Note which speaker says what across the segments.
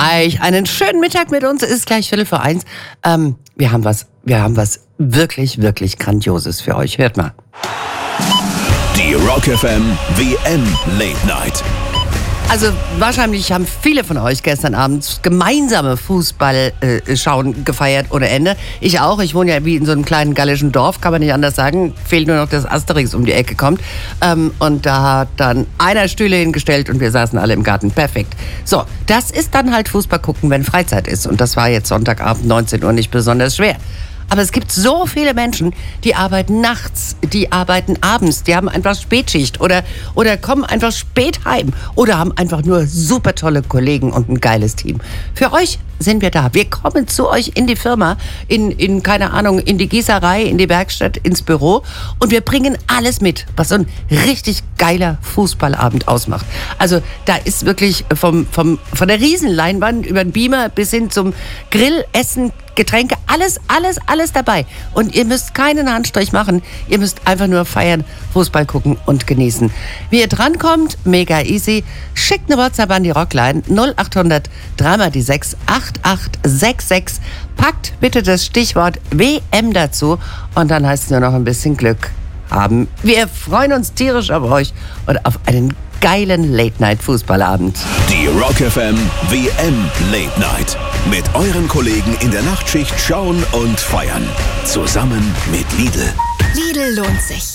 Speaker 1: Einen schönen Mittag mit uns. Es ist gleich 12:45. Wir haben was wirklich, wirklich Grandioses für euch. Hört mal.
Speaker 2: Die Rock FM WM Late Night.
Speaker 1: Also wahrscheinlich haben viele von euch gestern Abend gemeinsame Fußball-Schauen gefeiert ohne Ende. Ich auch. Ich wohne ja wie in so einem kleinen gallischen Dorf, kann man nicht anders sagen. Fehlt nur noch, dass Asterix um die Ecke kommt. Und da hat dann einer Stühle hingestellt und wir saßen alle im Garten. Perfekt. So, das ist dann halt Fußball gucken, wenn Freizeit ist. Und das war jetzt Sonntagabend 19 Uhr nicht besonders schwer. Aber es gibt so viele Menschen, die arbeiten nachts, die arbeiten abends, die haben einfach Spätschicht oder kommen einfach spät heim oder haben einfach nur super tolle Kollegen und ein geiles Team. Für euch sind wir da. Wir kommen zu euch in die Firma, in keine Ahnung, in die Gießerei, in die Werkstatt, ins Büro und wir bringen alles mit, was so ein richtig geiler Fußballabend ausmacht. Also da ist wirklich von der Riesenleinwand über den Beamer bis hin zum Grill, Essen, Getränke, alles dabei. Und ihr müsst keinen Handstrich machen. Ihr müsst einfach nur feiern, Fußball gucken und genießen. Wie ihr drankommt, mega easy. Schickt eine WhatsApp an die Rockline 0800 3x6 8866. Packt bitte das Stichwort WM dazu und dann heißt es nur noch ein bisschen Glück haben. Wir freuen uns tierisch auf euch und auf einen geilen Late-Night-Fußballabend.
Speaker 2: Die Rock FM WM Late Night. Mit euren Kollegen in der Nachtschicht schauen und feiern. Zusammen mit Lidl.
Speaker 3: Lidl lohnt sich.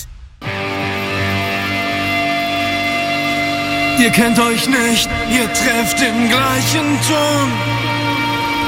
Speaker 4: Ihr kennt euch nicht, ihr trefft den gleichen Ton.